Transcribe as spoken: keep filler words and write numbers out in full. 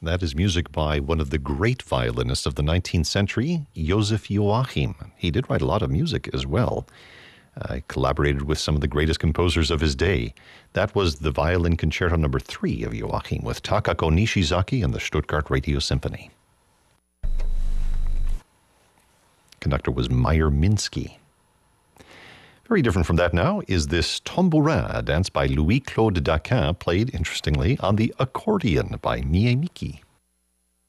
That is music by one of the great violinists of the nineteenth century, Joseph Joachim. He did write a lot of music as well. Uh, he collaborated with some of the greatest composers of his day. That was the Violin Concerto number three of Joachim with Takako Nishizaki and the Stuttgart Radio Symphony. Conductor was Meyer Minsky. Very different from that now is this Tambourin, a dance by Louis-Claude Daquin, played, interestingly, on the accordion by Mie Miki.